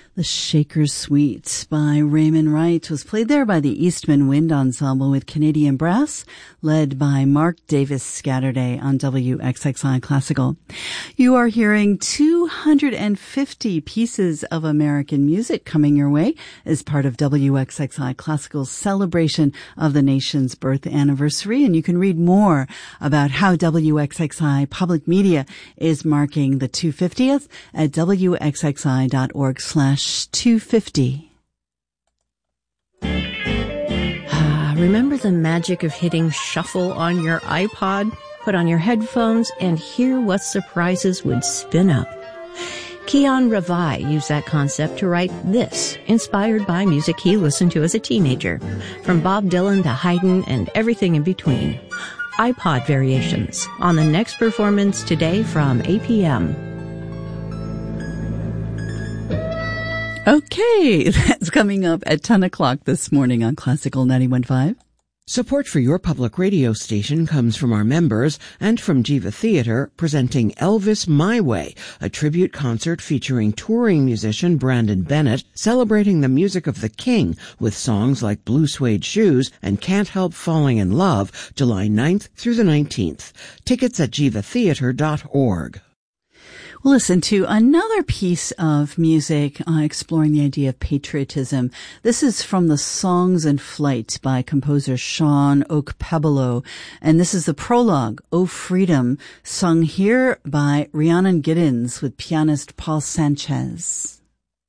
The Shaker's Suite by Raymond Wright was played there by the Eastman Wind Ensemble with Canadian Brass, led by Mark Davis Scatterday on WXXI Classical. You are hearing 250 pieces of American music coming your way as part of WXXI Classical's celebration of the nation's birth anniversary, and you can read more about how WXXI Public Media is marking the 250th at wxxi.org/250. Remember the magic of hitting shuffle on your iPod? Put on your headphones and hear what surprises would spin up. Keon Ravai used that concept to write this, inspired by music he listened to as a teenager, from Bob Dylan to Haydn and everything in between. iPod Variations, on the next performance today from 8 p.m. Okay, that's coming up at 10 o'clock this morning on Classical 91.5. Support for your public radio station comes from our members and from Jiva Theater, presenting Elvis My Way, a tribute concert featuring touring musician Brandon Bennett, celebrating the music of the King with songs like Blue Suede Shoes and Can't Help Falling in Love, July 9th through the 19th. Tickets at jivatheater.org. We'll listen to another piece of music exploring the idea of patriotism. This is from the Songs in Flight by composer Sean Okpebolo, and this is the prologue, O Freedom, sung here by Rhiannon Giddens with pianist Paul Sanchez.